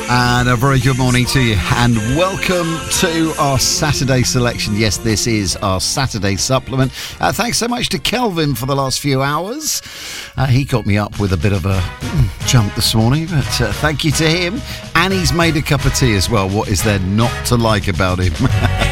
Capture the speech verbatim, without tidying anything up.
And a very good morning to you, and welcome to our Saturday selection. Yes, this is our Saturday supplement. Uh, thanks so much to Kelvin for the last few hours. Uh, he got me up with a bit of a mm, jump this morning, but uh, thank you to him. And he's made a cup of tea as well. What is there not to like about him?